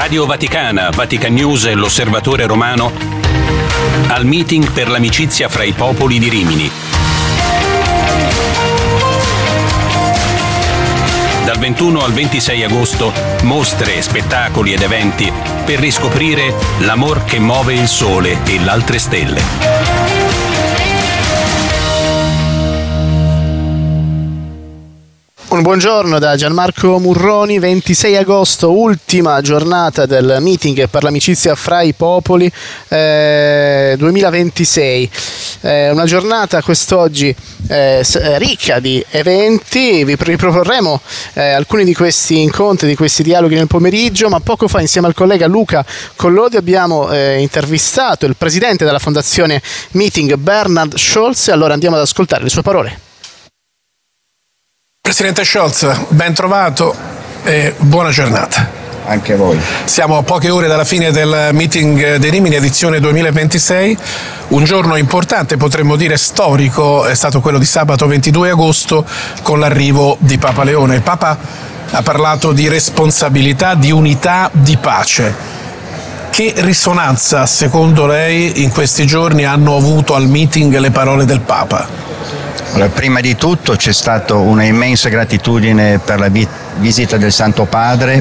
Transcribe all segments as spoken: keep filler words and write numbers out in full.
Radio Vaticana, Vatican News e l'Osservatore Romano al meeting per l'amicizia fra i popoli di Rimini. Dal ventuno al ventisei agosto, mostre, spettacoli ed eventi per riscoprire l'amor che muove il sole e l'altre stelle. Un buongiorno da Gianmarco Murroni. Ventisei agosto, ultima giornata del meeting per l'amicizia fra i popoli eh, duemilaventisei. Eh, una giornata quest'oggi eh, ricca di eventi. Vi riproporremo eh, alcuni di questi incontri, di questi dialoghi nel pomeriggio, ma poco fa insieme al collega Luca Collodi abbiamo eh, intervistato il presidente della fondazione Meeting, Bernhard Scholz. Allora andiamo ad ascoltare le sue parole. Presidente Scholz, ben trovato e buona giornata. Anche a voi. Siamo a poche ore dalla fine del meeting di Rimini, edizione duemilaventisei. Un giorno importante, potremmo dire storico, è stato quello di sabato ventidue agosto con l'arrivo di Papa Leone. Il Papa ha parlato di responsabilità, di unità, di pace. Che risonanza, secondo lei, in questi giorni hanno avuto al meeting le parole del Papa? Allora, prima di tutto c'è stata una immensa gratitudine per la vi- visita del Santo Padre.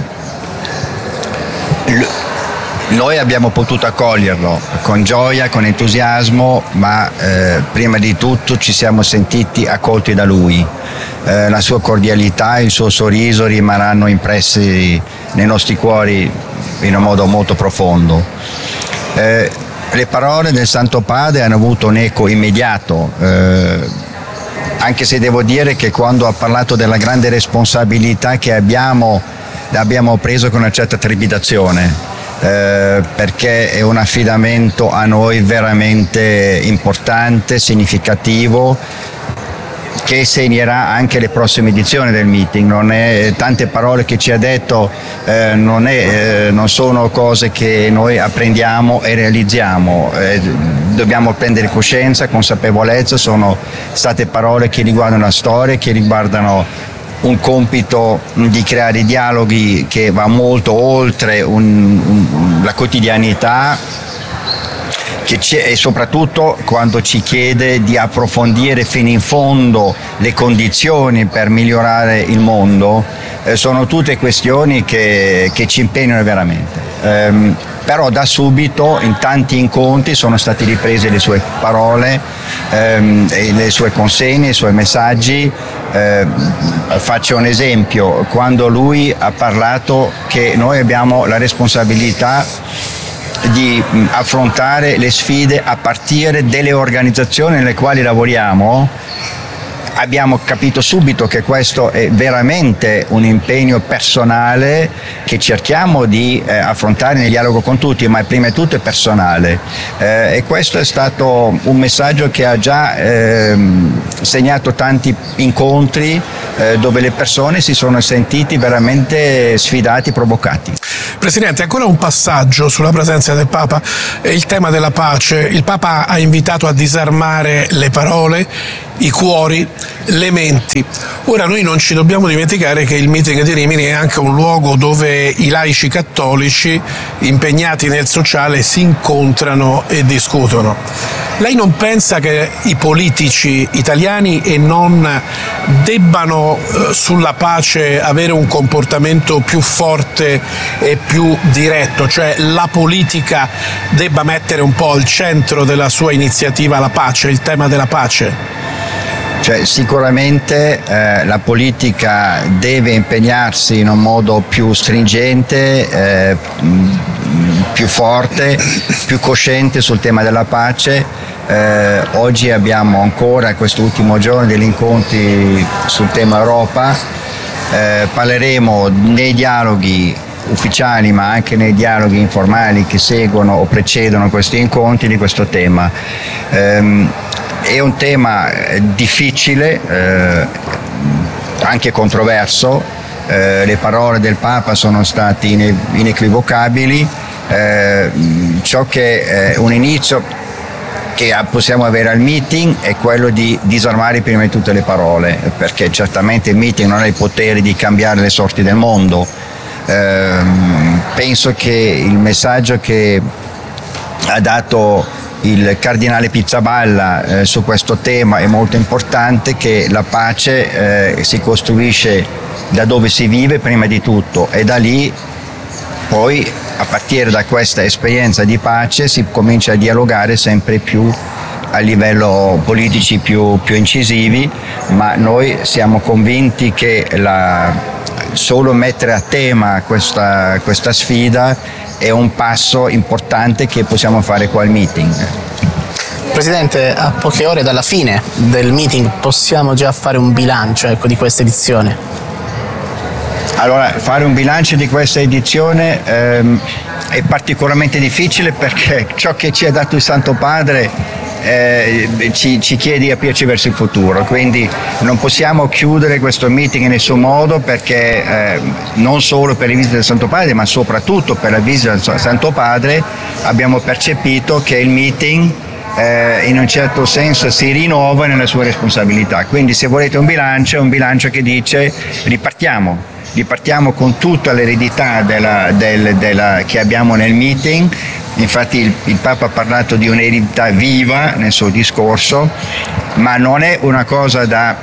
L- noi abbiamo potuto accoglierlo con gioia, con entusiasmo, ma eh, prima di tutto ci siamo sentiti accolti da lui. Eh, la sua cordialità, il suo sorriso rimarranno impressi nei nostri cuori in un modo molto profondo. Eh, le parole del Santo Padre hanno avuto un eco immediato, eh, anche se devo dire che quando ha parlato della grande responsabilità che abbiamo, l'abbiamo preso con una certa trepidazione, eh, perché è un affidamento a noi veramente importante, significativo, che segnerà anche le prossime edizioni del meeting. Non è, tante parole che ci ha detto eh, non, è, eh, non sono cose che noi apprendiamo e realizziamo, eh, dobbiamo prendere coscienza, consapevolezza, sono state parole che riguardano la storia, che riguardano un compito di creare dialoghi che va molto oltre un, un, la quotidianità, che c'è, e soprattutto quando ci chiede di approfondire fino in fondo le condizioni per migliorare il mondo, eh, sono tutte questioni che, che ci impegnano veramente. Ehm, però da subito in tanti incontri sono state riprese le sue parole, ehm, le sue consegne, i suoi messaggi. Eh, faccio un esempio: quando lui ha parlato che noi abbiamo la responsabilità di affrontare le sfide a partire dalle organizzazioni nelle quali lavoriamo, abbiamo capito subito che questo è veramente un impegno personale che cerchiamo di eh, affrontare nel dialogo con tutti, ma prima di tutto è personale, eh, e questo è stato un messaggio che ha già eh, segnato tanti incontri eh, dove le persone si sono sentiti veramente sfidati, provocati. Presidente, ancora un passaggio sulla presenza del Papa, il tema della pace. Il Papa ha invitato a disarmare le parole, i cuori, le menti. Ora noi non ci dobbiamo dimenticare che il meeting di Rimini è anche un luogo dove i laici cattolici impegnati nel sociale si incontrano e discutono. Lei non pensa che i politici italiani e non debbano eh, sulla pace avere un comportamento più forte e più diretto, cioè la politica debba mettere un po' al centro della sua iniziativa la pace, il tema della pace? Cioè, sicuramente eh, la politica deve impegnarsi in un modo più stringente, eh, più forte, più cosciente sul tema della pace. Eh, oggi abbiamo ancora quest'ultimo giorno degli incontri sul tema Europa. Eh, parleremo nei dialoghi ufficiali ma anche nei dialoghi informali che seguono o precedono questi incontri di questo tema. Eh, È un tema difficile, eh, anche controverso, eh, le parole del Papa sono state ine- inequivocabili, eh, ciò che è un inizio che possiamo avere al meeting è quello di disarmare prima di tutte le parole, perché certamente il meeting non ha il potere di cambiare le sorti del mondo, eh, penso che il messaggio che ha dato il cardinale Pizzaballa eh, su questo tema è molto importante, che la pace eh, si costruisce da dove si vive prima di tutto, e da lì poi, a partire da questa esperienza di pace, si comincia a dialogare sempre più a livello politici più, più incisivi, ma noi siamo convinti che la, solo mettere a tema questa, questa sfida è un passo importante che possiamo fare qua al meeting. Presidente, a poche ore dalla fine del meeting possiamo già fare un bilancio, ecco, di questa edizione? Allora, fare un bilancio di questa edizione ehm, è particolarmente difficile, perché ciò che ci ha dato il Santo Padre eh, ci, ci chiede di aprirci verso il futuro, quindi non possiamo chiudere questo meeting in nessun modo, perché eh, non solo per le visite del Santo Padre, ma soprattutto per la visita del Santo Padre abbiamo percepito che il meeting eh, in un certo senso si rinnova nella sua responsabilità. Quindi, se volete un bilancio, è un bilancio che dice ripartiamo. Ripartiamo con tutta l'eredità della, del, della, che abbiamo nel meeting. Infatti il, il Papa ha parlato di un'eredità viva nel suo discorso, ma non è una cosa da,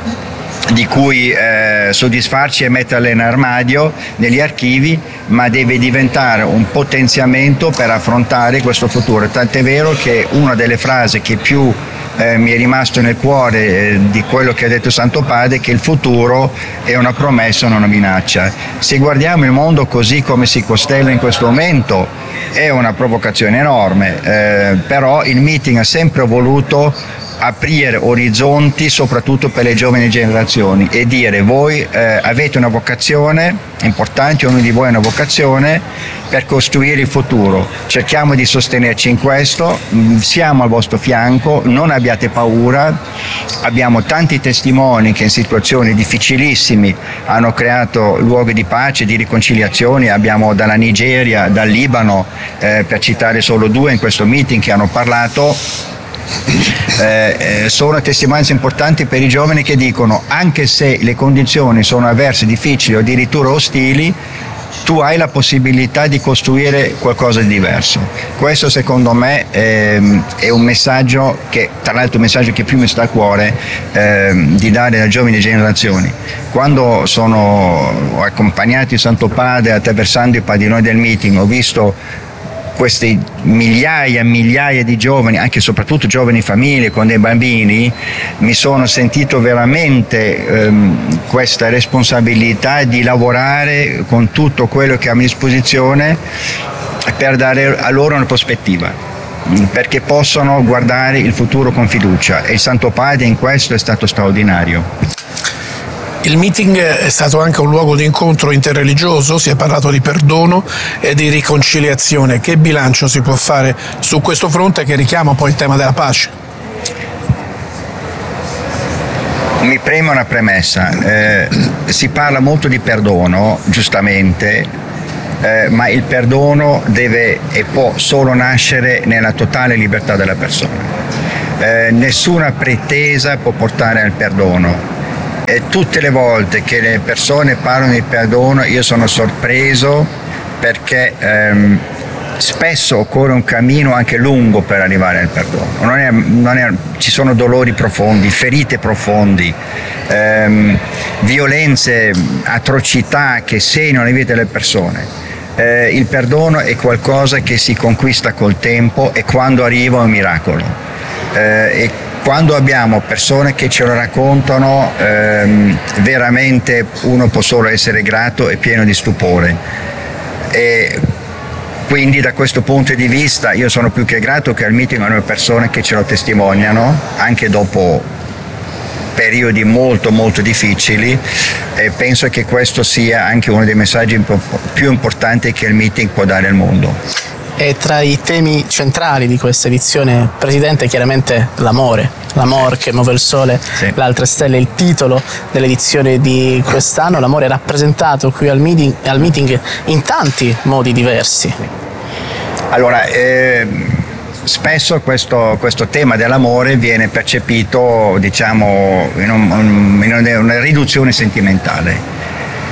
di cui eh, soddisfarci e metterla in armadio, negli archivi, ma deve diventare un potenziamento per affrontare questo futuro. Tant'è vero che una delle frasi che più Eh, mi è rimasto nel cuore eh, di quello che ha detto Santo Padre, che il futuro è una promessa, non una minaccia. Se guardiamo il mondo così come si costella in questo momento, è una provocazione enorme, eh, però il meeting ha sempre voluto aprire orizzonti soprattutto per le giovani generazioni e dire: voi eh, avete una vocazione importante, ognuno di voi ha una vocazione per costruire il futuro, cerchiamo di sostenerci in questo, siamo al vostro fianco, non abbiate paura, abbiamo tanti testimoni che in situazioni difficilissime hanno creato luoghi di pace, di riconciliazione, abbiamo dalla Nigeria, dal Libano, eh, per citare solo due in questo meeting che hanno parlato. Eh, sono testimonianze importanti per i giovani che dicono: anche se le condizioni sono avverse, difficili o addirittura ostili, tu hai la possibilità di costruire qualcosa di diverso. Questo secondo me ehm, è un messaggio che, tra l'altro, un messaggio che più mi sta a cuore ehm, di dare alle giovani generazioni. Quando sono accompagnato il Santo Padre attraversando i padiglioni del meeting, ho visto queste migliaia e migliaia di giovani, anche e soprattutto giovani famiglie con dei bambini, mi sono sentito veramente ehm, questa responsabilità di lavorare con tutto quello che ho a mia disposizione per dare a loro una prospettiva, perché possono guardare il futuro con fiducia, e il Santo Padre in questo è stato straordinario. Il meeting è stato anche un luogo di incontro interreligioso, si è parlato di perdono e di riconciliazione. Che bilancio si può fare su questo fronte, che richiama poi il tema della pace? Mi preme una premessa, eh, si parla molto di perdono, giustamente, eh, ma il perdono deve e può solo nascere nella totale libertà della persona. Eh, nessuna pretesa può portare al perdono. E tutte le volte che le persone parlano di perdono io sono sorpreso, perché ehm, spesso occorre un cammino anche lungo per arrivare al perdono. Non è, non è, ci sono dolori profondi, ferite profondi, ehm, violenze, atrocità che segnano le vite delle persone. Eh, il perdono è qualcosa che si conquista col tempo, e quando arriva è un miracolo. Eh, e Quando abbiamo persone che ce lo raccontano, ehm, veramente uno può solo essere grato e pieno di stupore. E quindi da questo punto di vista io sono più che grato che al meeting hanno persone che ce lo testimoniano, anche dopo periodi molto molto difficili, e penso che questo sia anche uno dei messaggi più importanti che il meeting può dare al mondo. E tra i temi centrali di questa edizione, Presidente, chiaramente l'amore, l'amore che muove il sole, sì. L'altre stelle, il titolo dell'edizione di quest'anno. L'amore è rappresentato qui al meeting, al meeting in tanti modi diversi. Allora, eh, spesso questo, questo tema dell'amore viene percepito, diciamo, in, un, in una riduzione sentimentale.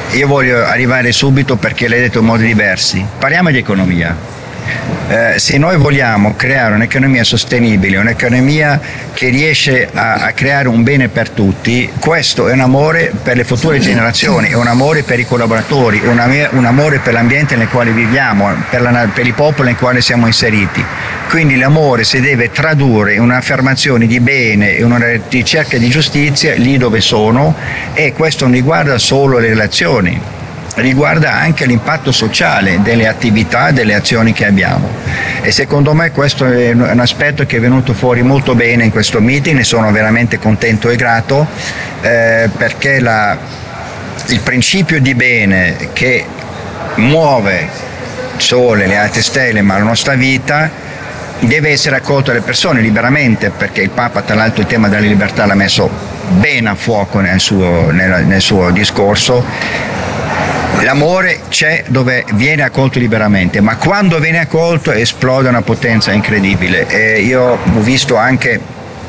io voglio arrivare subito perché l'hai detto in modi diversi. Parliamo di economia. Eh, se noi vogliamo creare un'economia sostenibile, un'economia che riesce a, a creare un bene per tutti, questo è un amore per le future generazioni, è un amore per i collaboratori, un, am- un amore per l'ambiente nel quale viviamo, per, la, per i popoli nel quale siamo inseriti. Quindi l'amore si deve tradurre in un'affermazione di bene e una ricerca di giustizia lì dove sono, e questo non riguarda solo le relazioni, riguarda anche l'impatto sociale delle attività, delle azioni che abbiamo. E secondo me questo è un aspetto che è venuto fuori molto bene in questo meeting, ne sono veramente contento e grato, eh, perché la, il principio di bene che muove il sole, le altre stelle, ma la nostra vita, deve essere accolto dalle persone liberamente, perché il Papa tra l'altro il tema della libertà l'ha messo bene a fuoco nel suo, nel, nel suo discorso. L'amore c'è dove viene accolto liberamente, ma quando viene accolto esplode una potenza incredibile. E io ho visto anche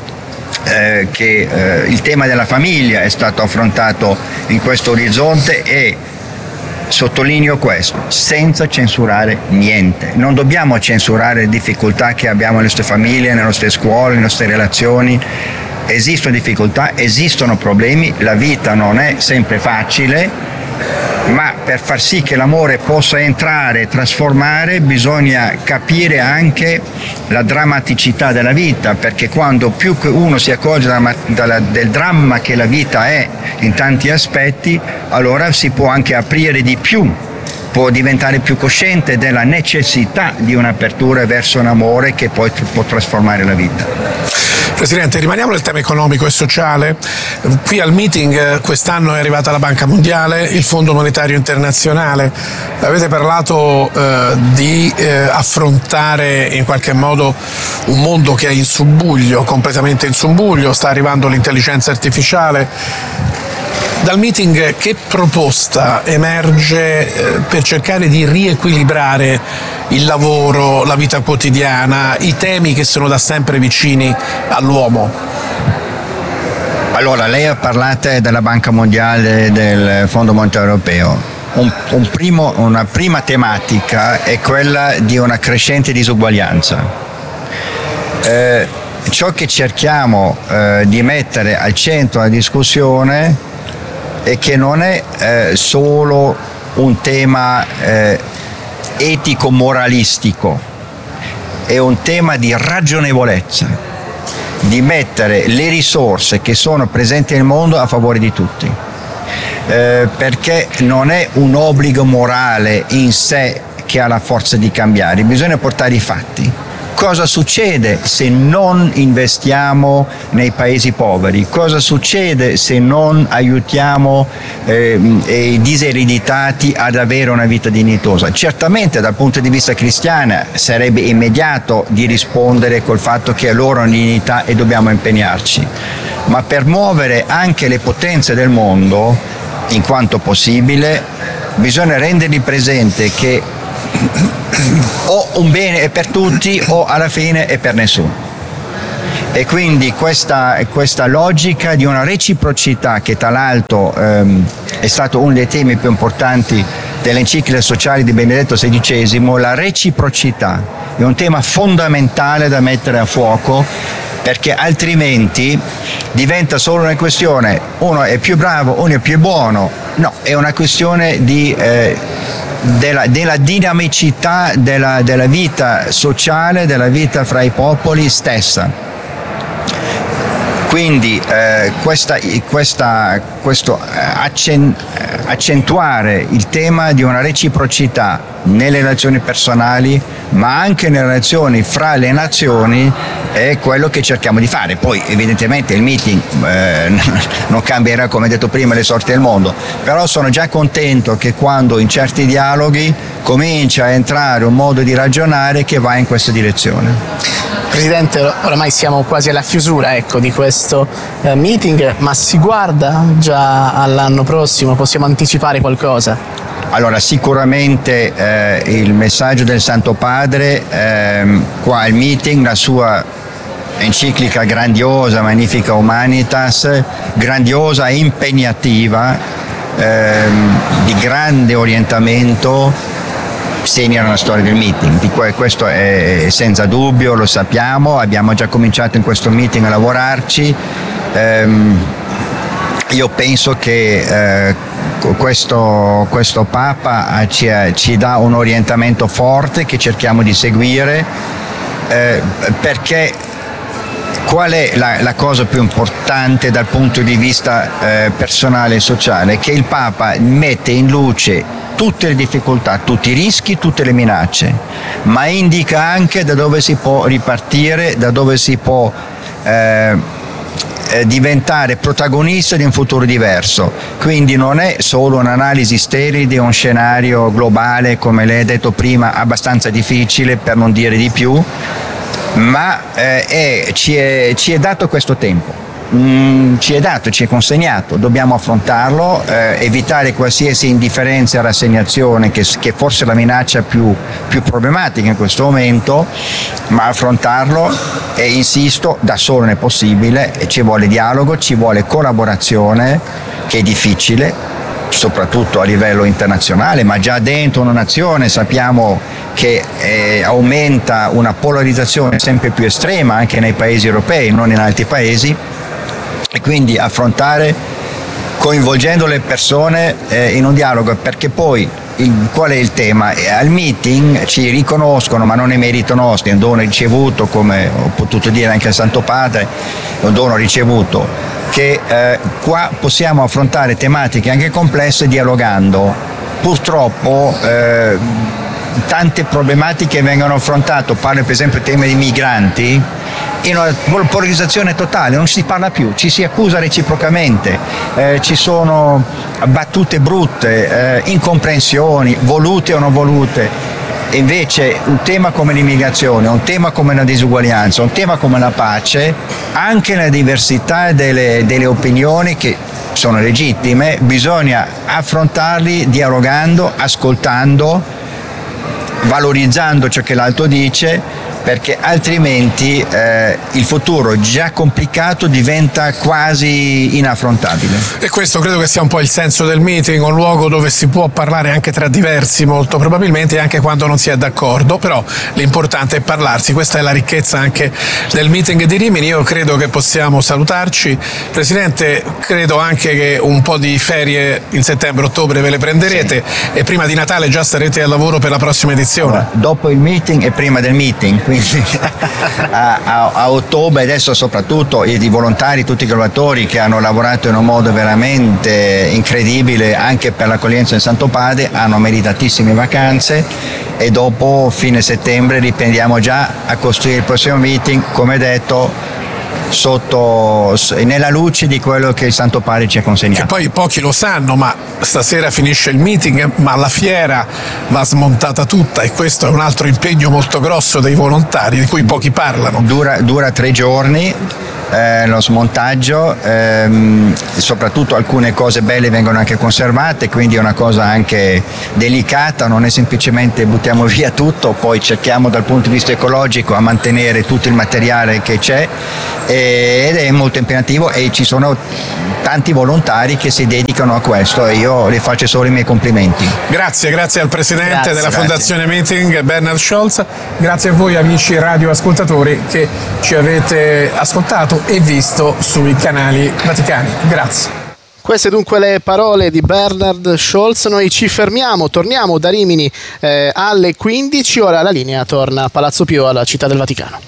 eh, che eh, il tema della famiglia è stato affrontato in questo orizzonte, e sottolineo questo, senza censurare niente. Non dobbiamo censurare le difficoltà che abbiamo nelle nostre famiglie, nelle nostre scuole, nelle nostre relazioni. Esistono difficoltà, esistono problemi, la vita non è sempre facile, ma per far sì che l'amore possa entrare e trasformare bisogna capire anche la drammaticità della vita, perché quando più uno si accorge del dramma che la vita è in tanti aspetti, allora si può anche aprire di più, può diventare più cosciente della necessità di un'apertura verso un amore che poi può trasformare la vita. Presidente, rimaniamo nel tema economico e sociale. Qui al meeting quest'anno è arrivata la Banca Mondiale, il Fondo Monetario Internazionale. Avete parlato eh, di eh, affrontare in qualche modo un mondo che è in subbuglio, completamente in subbuglio, sta arrivando l'intelligenza artificiale. Dal meeting che proposta emerge eh, per cercare di riequilibrare il lavoro, la vita quotidiana, i temi che sono da sempre vicini all'uomo? Allora, lei ha parlato della Banca Mondiale, del Fondo Monetario Europeo. Un, un primo, una prima tematica è quella di una crescente disuguaglianza. Eh, ciò che cerchiamo eh, di mettere al centro della discussione e che non è eh, solo un tema eh, etico-moralistico, è un tema di ragionevolezza, di mettere le risorse che sono presenti nel mondo a favore di tutti, eh, perché non è un obbligo morale in sé che ha la forza di cambiare, bisogna portare i fatti. Cosa succede se non investiamo nei paesi poveri? Cosa succede se non aiutiamo eh, i disereditati ad avere una vita dignitosa? Certamente dal punto di vista cristiano sarebbe immediato di rispondere col fatto che loro hanno dignità e dobbiamo impegnarci, ma per muovere anche le potenze del mondo, in quanto possibile, bisogna rendergli presente che o un bene è per tutti o alla fine è per nessuno. E quindi questa, questa logica di una reciprocità, che tra l'altro ehm, è stato uno dei temi più importanti dell'enciclica sociale di Benedetto sedicesimo, la reciprocità è un tema fondamentale da mettere a fuoco, perché altrimenti diventa solo una questione uno è più bravo, uno è più buono. No, è una questione di eh, Della, della dinamicità della, della vita sociale, della vita fra i popoli stessa. Quindi eh, questa, questa, questo accentuare il tema di una reciprocità nelle relazioni personali, ma anche nelle relazioni fra le nazioni, è quello che cerchiamo di fare. Poi evidentemente il meeting eh, non cambierà, come detto prima, le sorti del mondo, però sono già contento che quando in certi dialoghi comincia a entrare un modo di ragionare che va in questa direzione. Presidente, oramai siamo quasi alla chiusura, ecco, di questo eh, meeting, ma si guarda già all'anno prossimo? Possiamo anticipare qualcosa? Allora, sicuramente eh, il messaggio del Santo Padre ehm, qua al meeting, la sua enciclica grandiosa, Magnificat Humanitas, grandiosa e impegnativa, ehm, di grande orientamento segnano la storia del meeting. Di questo è senza dubbio, lo sappiamo, abbiamo già cominciato in questo meeting a lavorarci. Ehm, io penso che eh, questo, questo Papa ci, ci dà un orientamento forte che cerchiamo di seguire, eh, perché qual è la, la cosa più importante dal punto di vista eh, personale e sociale? Che il Papa mette in luce tutte le difficoltà, tutti i rischi, tutte le minacce, ma indica anche da dove si può ripartire, da dove si può eh, eh, diventare protagonista di un futuro diverso. Quindi non è solo un'analisi sterile di un scenario globale, come lei ha detto prima, abbastanza difficile per non dire di più, ma eh, è, ci, è, ci è dato questo tempo. Mm, ci è dato, ci è consegnato, dobbiamo affrontarlo, eh, evitare qualsiasi indifferenza e rassegnazione che, che forse è la minaccia più, più problematica in questo momento, ma affrontarlo, e insisto, da solo non è possibile, ci vuole dialogo, ci vuole collaborazione, che è difficile, soprattutto a livello internazionale, ma già dentro una nazione sappiamo che eh, aumenta una polarizzazione sempre più estrema anche nei paesi europei, non in altri paesi. E quindi affrontare coinvolgendo le persone eh, in un dialogo, perché poi il, qual è il tema? E al meeting ci riconoscono, ma non è merito nostro, è un dono ricevuto, come ho potuto dire anche al Santo Padre, è un dono ricevuto, che eh, qua possiamo affrontare tematiche anche complesse dialogando. Purtroppo eh, tante problematiche vengono affrontate, parlo per esempio del tema dei migranti, in una polarizzazione totale, non si parla più, ci si accusa reciprocamente, eh, ci sono battute brutte, eh, incomprensioni, volute o non volute. E invece un tema come l'immigrazione, un tema come la disuguaglianza, un tema come la pace, anche la diversità delle, delle opinioni che sono legittime, bisogna affrontarli dialogando, ascoltando, valorizzando ciò che l'altro dice, perché altrimenti eh, il futuro già complicato diventa quasi inaffrontabile. E questo credo che sia un po' il senso del meeting, un luogo dove si può parlare anche tra diversi, molto probabilmente, anche quando non si è d'accordo, però l'importante è parlarsi. Questa è la ricchezza anche del meeting di Rimini. Io credo che possiamo salutarci. Presidente, credo anche che un po' di ferie in settembre-ottobre ve le prenderete, sì, e prima di Natale già sarete al lavoro per la prossima edizione. Allora, dopo il meeting e prima del meeting, quindi a, a, a ottobre, adesso soprattutto i, i volontari, tutti i collaboratori che hanno lavorato in un modo veramente incredibile anche per l'accoglienza del Santo Padre, hanno meritatissime vacanze, e dopo fine settembre riprendiamo già a costruire il prossimo meeting, come detto, sotto nella luce di quello che il Santo Padre ci ha consegnato. Che poi pochi lo sanno, ma stasera finisce il meeting, ma la fiera va smontata tutta, e questo è un altro impegno molto grosso dei volontari di cui pochi parlano. Dura, dura tre giorni eh, lo smontaggio, ehm, soprattutto alcune cose belle vengono anche conservate, quindi è una cosa anche delicata, non è semplicemente buttiamo via tutto, poi cerchiamo dal punto di vista ecologico a mantenere tutto il materiale che c'è, ed è molto impegnativo, e ci sono tanti volontari che si dedicano a questo, e io le faccio solo i miei complimenti. Grazie, grazie al Presidente grazie, della grazie. Fondazione Meeting, Bernhard Scholz, grazie a voi amici radioascoltatori che ci avete ascoltato e visto sui canali vaticani. Grazie. Queste dunque le parole di Bernhard Scholz. Noi ci fermiamo, torniamo da Rimini eh, alle quindici, ora la linea torna a Palazzo Pio, alla Città del Vaticano.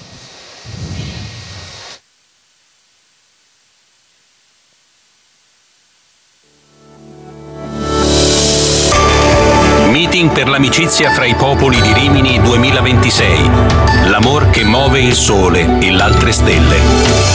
Meeting per l'amicizia fra i popoli di Rimini duemilaventisei. L'amor che muove il sole e le altre stelle.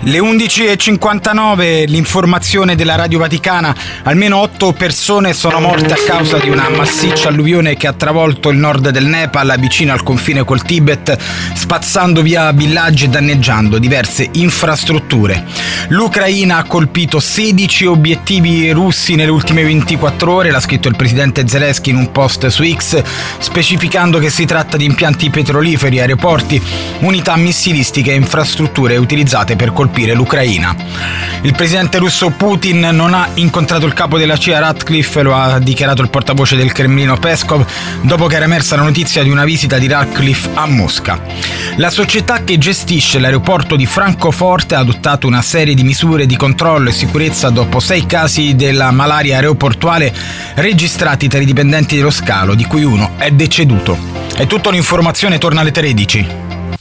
Le undici e cinquantanove, l'informazione della Radio Vaticana. Almeno otto persone sono morte a causa di una massiccia alluvione che ha travolto il nord del Nepal, vicino al confine col Tibet, spazzando via villaggi e danneggiando diverse infrastrutture. L'Ucraina ha colpito sedici obiettivi russi nelle ultime ventiquattro ore, l'ha scritto il presidente Zelensky in un post su X, specificando che si tratta di impianti petroliferi, aeroporti, unità missilistiche e infrastrutture utilizzate per colpire l'Ucraina. Il presidente russo Putin non ha incontrato il capo della C I A Ratcliffe, lo ha dichiarato il portavoce del Cremlino Peskov, dopo che era emersa la notizia di una visita di Ratcliffe a Mosca. La società che gestisce l'aeroporto di Francoforte ha adottato una serie di misure di controllo e sicurezza dopo sei casi della malaria aeroportuale registrati tra i dipendenti dello scalo, di cui uno è deceduto. È tutto, l'informazione torna alle tredici.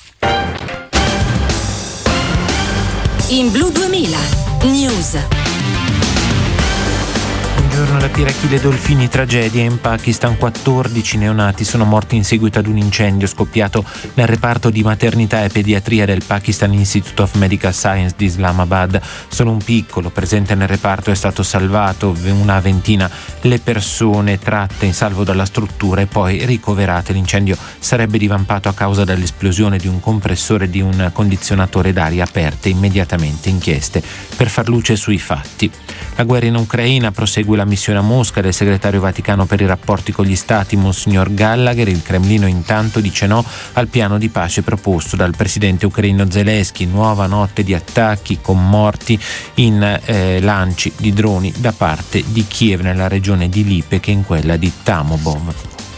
In Blu duemila News. Buongiorno da Pirachile Dolfini, tragedia in Pakistan, quattordici neonati sono morti in seguito ad un incendio scoppiato nel reparto di maternità e pediatria del Pakistan Institute of Medical Science di Islamabad. Solo un piccolo presente nel reparto è stato salvato, una ventina le persone tratte in salvo dalla struttura e poi ricoverate. L'incendio sarebbe divampato a causa dell'esplosione di un compressore di un condizionatore d'aria. Aperte immediatamente inchieste per far luce sui fatti. La guerra in Ucraina, prosegue la missione a Mosca del segretario Vaticano per i rapporti con gli stati Monsignor Gallagher. Il Cremlino intanto dice no al piano di pace proposto dal presidente ucraino Zelensky. Nuova notte di attacchi con morti in eh, lanci di droni da parte di Kiev nella regione di Lipetsk e in quella di Tamobov.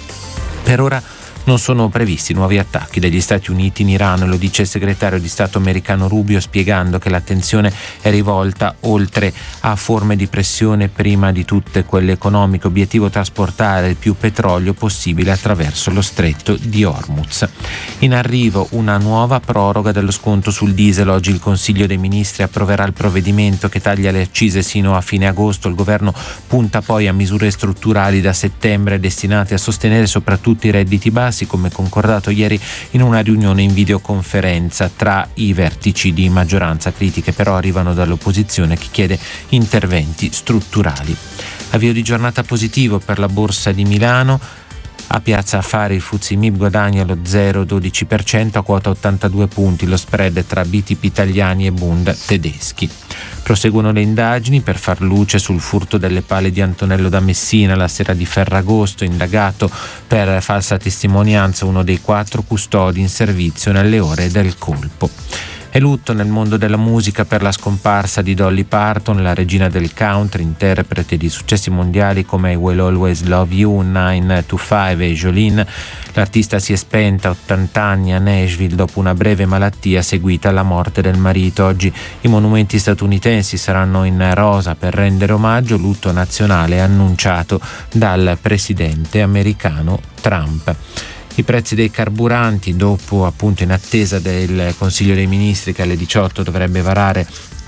Per ora non sono previsti nuovi attacchi dagli Stati Uniti in Iran, lo dice il segretario di Stato americano Rubio, spiegando che l'attenzione è rivolta oltre a forme di pressione, prima di tutte quelle economiche, obiettivo trasportare il più petrolio possibile attraverso lo stretto di Hormuz. In arrivo una nuova proroga dello sconto sul diesel. Oggi il Consiglio dei Ministri approverà il provvedimento che taglia le accise sino a fine agosto. Il governo punta poi a misure strutturali da settembre destinate a sostenere soprattutto i redditi bassi, come concordato ieri in una riunione in videoconferenza tra i vertici di maggioranza. Critiche però arrivano dall'opposizione, che chiede interventi strutturali. Avvio di giornata positivo per la Borsa di Milano. A Piazza Affari il F T S E M I B guadagna lo zero virgola dodici per cento a quota ottantadue punti, lo spread tra B T P italiani e Bund tedeschi. Proseguono le indagini per far luce sul furto delle pale di Antonello da Messina la sera di Ferragosto, indagato per falsa testimonianza uno dei quattro custodi in servizio nelle ore del colpo. È lutto nel mondo della musica per la scomparsa di Dolly Parton, la regina del country, interprete di successi mondiali come I Will Always Love You, nove to five e Jolene. L'artista si è spenta a ottanta anni a Nashville dopo una breve malattia seguita alla morte del marito. Oggi i monumenti statunitensi saranno in rosa per rendere omaggio, lutto nazionale annunciato dal presidente americano Trump. I prezzi dei carburanti, dopo appunto in attesa del Consiglio dei Ministri che alle diciotto dovrebbe varare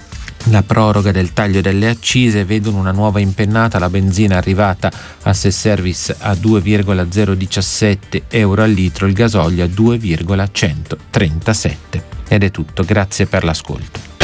la proroga del taglio delle accise, vedono una nuova impennata. La benzina è arrivata a self-service a due virgola zero diciassette euro al litro, il gasolio a due virgola centotrentasette. Ed è tutto, grazie per l'ascolto.